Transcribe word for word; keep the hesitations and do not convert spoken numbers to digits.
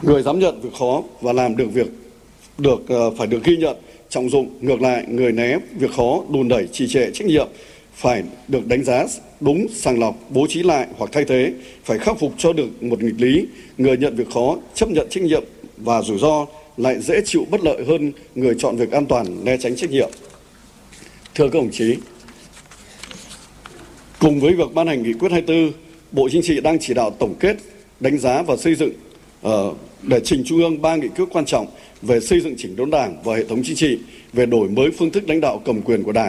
Người dám nhận việc khó và làm được việc được uh, phải được ghi nhận, trọng dụng. Ngược lại, người né việc khó, đùn đẩy, trì trệ trách nhiệm phải được đánh giá đúng, sàng lọc, bố trí lại hoặc thay thế, phải khắc phục cho được một nghịch lý. Người nhận việc khó, chấp nhận trách nhiệm và rủi ro lại dễ chịu bất lợi hơn người chọn việc an toàn, né tránh trách nhiệm. Thưa các đồng chí, cùng với việc ban hành nghị quyết hai mươi tư, Bộ Chính trị đang chỉ đạo tổng kết, đánh giá và xây dựng uh, để trình Trung ương ba nghị quyết quan trọng về xây dựng chỉnh đốn Đảng và hệ thống chính trị, về đổi mới phương thức lãnh đạo cầm quyền của Đảng.